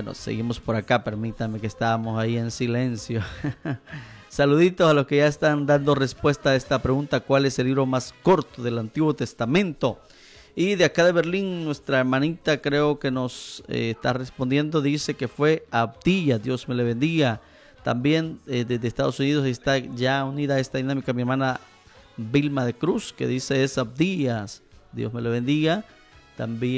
Bueno, seguimos por acá, permítame que estábamos ahí en silencio. Saluditos a los que ya están dando respuesta a esta pregunta: ¿cuál es el libro más corto del Antiguo Testamento? Y de acá de Berlín, nuestra hermanita creo que nos está respondiendo, dice que fue Abdías. Dios me le bendiga. También desde Estados Unidos está ya unida a esta dinámica mi hermana Vilma de Cruz, que dice es Abdías. Dios me le bendiga. También